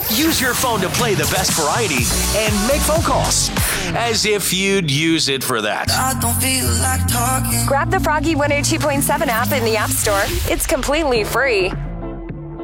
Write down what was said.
Use your phone to play the best variety and make phone calls. As if you'd use it for that. I don't feel like talking. Grab the Froggy 102.7 app in the App Store. It's completely free.